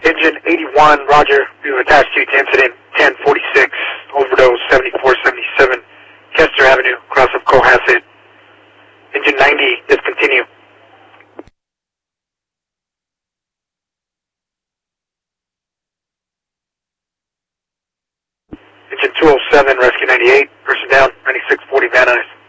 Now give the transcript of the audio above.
Engine 81, roger. We've attached you to incident 1046, overdose 7477, Kester Avenue, cross of Cohasset. Engine 90, discontinue. Engine 207, rescue 98, person down, 9640 Van Nuys.